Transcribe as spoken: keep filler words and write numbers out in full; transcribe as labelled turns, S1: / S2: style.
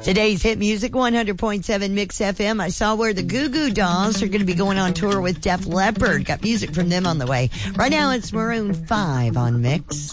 S1: Today's hit music, one hundred point seven Mix F M. I saw where the Goo Goo Dolls are going to be going on tour with Def Leppard. Got music from them on the way. Right now it's Maroon five on Mix.